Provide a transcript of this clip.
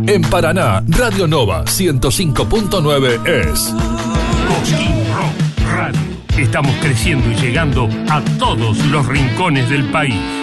En Paraná, Radio Nova 105.9 es Cosquín Rock Radio. Estamos creciendo y llegando a todos los rincones del país.